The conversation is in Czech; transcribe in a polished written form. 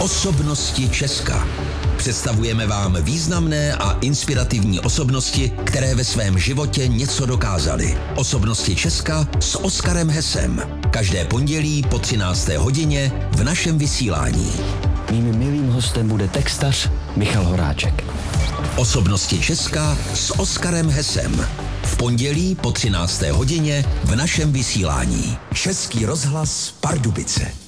Osobnosti Česka. Představujeme vám významné a inspirativní osobnosti, které ve svém životě něco dokázaly. Osobnosti Česka s Oskarem Hesem. Každé pondělí po 13. hodině v našem vysílání. Mým milým hostem bude textař Michal Horáček. Osobnosti Česka s Oskarem Hesem. V pondělí po 13. hodině v našem vysílání. Český rozhlas Pardubice.